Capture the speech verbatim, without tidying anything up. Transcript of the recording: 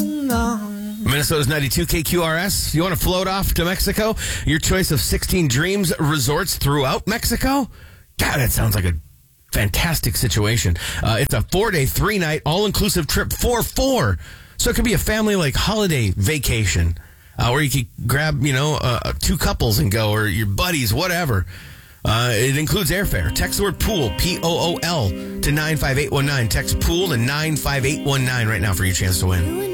Minnesota's ninety-two K Q R S. You want to float off to Mexico? Your choice of sixteen Dreams resorts throughout Mexico? God, that sounds like a fantastic situation. Uh, it's a four-day, three-night, all-inclusive trip for four. So it could be a family, like, holiday vacation. Uh, or you could grab, you know, uh, two couples and go, or your buddies, whatever. Uh, it includes airfare. Text the word pool, P O O L, to nine five eight one nine. Text pool to nine five eight one nine right now for your chance to win.